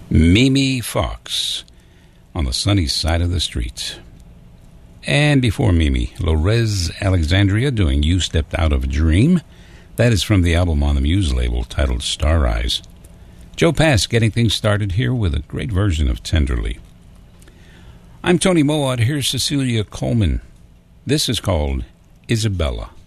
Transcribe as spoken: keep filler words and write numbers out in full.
Mimi Fox on the sunny side of the street. And before Mimi, Lorez Alexandria doing You Stepped Out of a Dream. That is from the album on the Muse label titled Star Eyes. Joe Pass getting things started here with a great version of Tenderly. I'm Tony Mowatt. Here's Cecilia Coleman. This is called Isabella.